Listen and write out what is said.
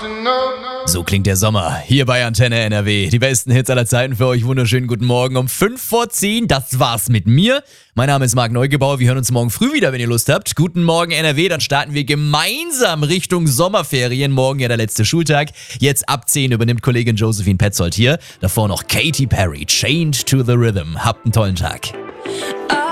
So klingt der Sommer hier bei Antenne NRW. Die besten Hits aller Zeiten für euch. Wunderschönen guten Morgen um 5:10. Das war's mit mir. Mein Name ist Marc Neugebauer. Wir hören uns morgen früh wieder, wenn ihr Lust habt. Guten Morgen NRW. Dann starten wir gemeinsam Richtung Sommerferien. Morgen ja der letzte Schultag. Jetzt ab 10 übernimmt Kollegin Josephine Petzold hier. Davor noch Katy Perry. Chained to the Rhythm. Habt einen tollen Tag.